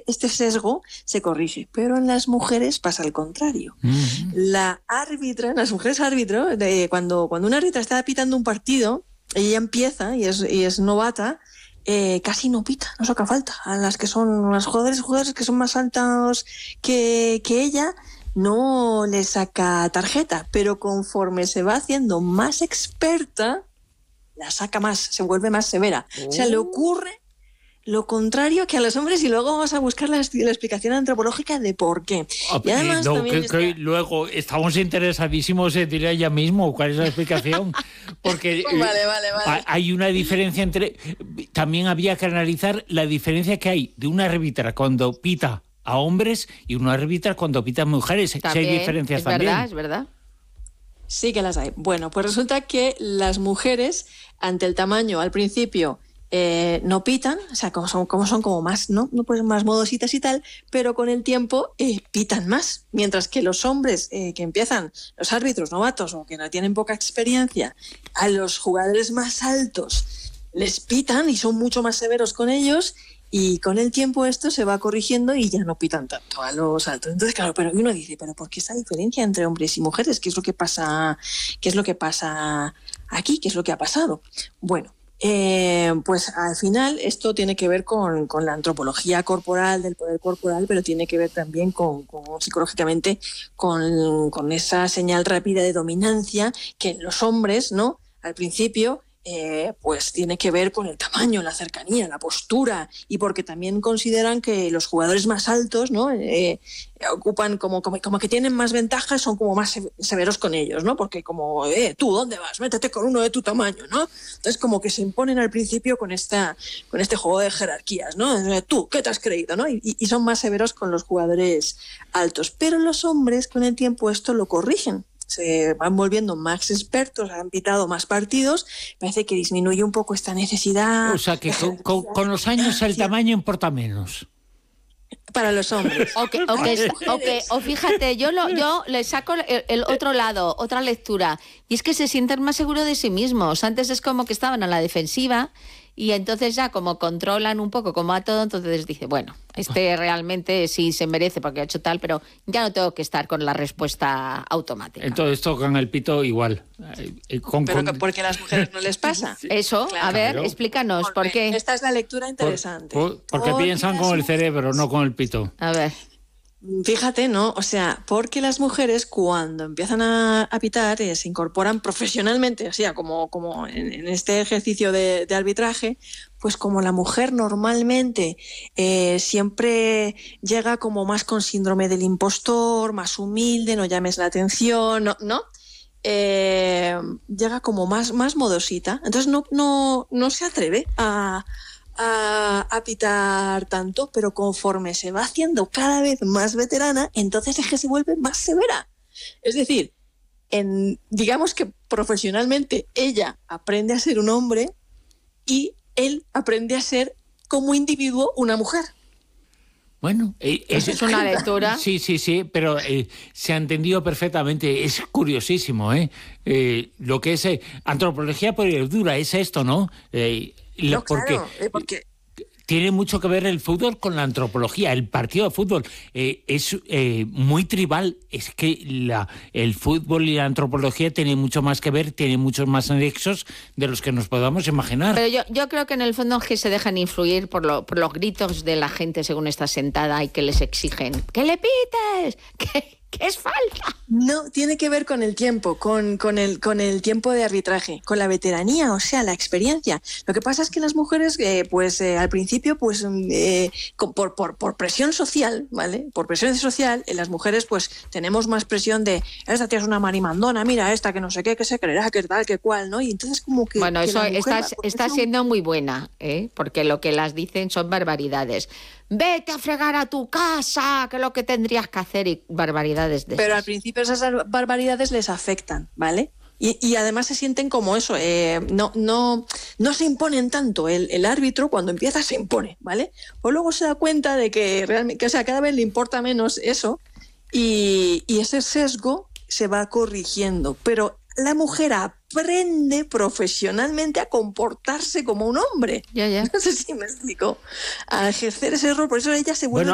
este sesgo se corrige, pero en las mujeres pasa al contrario. La árbitra, las mujeres árbitro, cuando una árbitra está pitando un partido, ella empieza y es novata, casi no pita, no saca falta. A las que son las jugadores que son más altos que ella, no le saca tarjeta, pero conforme se va haciendo más experta, la saca más, se vuelve más severa. O sea, le ocurre lo contrario que a los hombres, y luego vamos a buscar la explicación antropológica de por qué. Y además luego estamos interesadísimos en diré ella mismo cuál es la explicación, porque vale. Hay una diferencia entre... También había que analizar la diferencia que hay de una árbitra cuando pita a hombres y una árbitra cuando pita a mujeres. También, si hay diferencias también. Es verdad. Sí que las hay. Bueno, pues resulta que las mujeres, ante el tamaño, al principio, no pitan, o sea, como son como más, ¿no? No pues más modositas y tal, pero con el tiempo pitan más. Mientras que los hombres que empiezan, los árbitros novatos o que no tienen poca experiencia, a los jugadores más altos les pitan y son mucho más severos con ellos. Y con el tiempo esto se va corrigiendo y ya no pitan tanto a los altos. Entonces, claro, pero uno dice, ¿pero por qué esa diferencia entre hombres y mujeres? ¿Qué es lo que pasa? ¿Qué es lo que pasa aquí? ¿Qué es lo que ha pasado? Bueno, pues al final esto tiene que ver con la antropología corporal, del poder corporal, pero tiene que ver también con psicológicamente con esa señal rápida de dominancia que en los hombres, ¿no? Al principio... pues tiene que ver con el tamaño, la cercanía, la postura, y porque también consideran que los jugadores más altos, ¿no? Ocupan como que tienen más ventajas, son como más severos con ellos, ¿no? Porque como, tú, ¿dónde vas? Métete con uno de tu tamaño, ¿no? Entonces como que se imponen al principio con este juego de jerarquías, ¿no? Tú, ¿qué te has creído? ¿No? Y son más severos con los jugadores altos. Pero los hombres con el tiempo esto lo corrigen. Se van volviendo más expertos, han pitado más partidos, parece que disminuye un poco esta necesidad. O sea que con los años el tamaño importa menos. Para los hombres. O fíjate, yo le saco el otro lado, otra lectura, y es que se sienten más seguros de sí mismos. Antes es como que estaban a la defensiva y entonces ya como controlan un poco como a todo, entonces dice, bueno, realmente sí se merece porque ha hecho tal, pero ya no tengo que estar con la respuesta automática. Entonces tocan el pito igual. Pero porque a las mujeres no les pasa. Eso, claro. A ver, explícanos, ¿por qué? Esta es la lectura interesante. Porque piensan con el cerebro, no con el pito. A ver. Fíjate, ¿no? O sea, porque las mujeres cuando empiezan a pitar se incorporan profesionalmente, o sea, como en este ejercicio de arbitraje, pues como la mujer normalmente siempre llega como más con síndrome del impostor, más humilde, no llames la atención, ¿no? Llega como más modosita, entonces no se atreve a pitar tanto, pero conforme se va haciendo cada vez más veterana, entonces es que se vuelve más severa. Es decir, digamos que profesionalmente ella aprende a ser un hombre y él aprende a ser como individuo una mujer. Bueno, eso es una lectura. Sí, pero se ha entendido perfectamente. Es curiosísimo, lo que es antropología pura y dura, es esto, ¿no? Porque tiene mucho que ver el fútbol con la antropología. El partido de fútbol es muy tribal. Es que el fútbol y la antropología tienen mucho más que ver, tienen muchos más anexos de los que nos podamos imaginar. Pero yo creo que en el fondo es que se dejan influir por los gritos de la gente según está sentada y que les exigen ¡que le pites! ¿Qué es falta? No, tiene que ver con el tiempo, con el tiempo de arbitraje, con la veteranía, o sea, la experiencia. Lo que pasa es que las mujeres, al principio, por presión social, ¿vale? Por presión social, las mujeres, pues, tenemos más presión de esta tía es una marimandona, mira esta que no sé qué, que se creerá, que tal, que cual, ¿no? Y entonces como que... Bueno, eso está siendo muy buena, porque lo que las dicen son barbaridades. Vete a fregar a tu casa, que es lo que tendrías que hacer, y barbaridades de Pero esas. al principio esas barbaridades les afectan, ¿vale? Y además se sienten como eso, no se imponen tanto. El árbitro cuando empieza se impone, ¿vale? Pues luego se da cuenta de que realmente, o sea, cada vez le importa menos eso y ese sesgo se va corrigiendo. Pero la mujer aprende profesionalmente a comportarse como un hombre. Ya. No sé si me explico. A ejercer ese rol, por eso ella se vuelve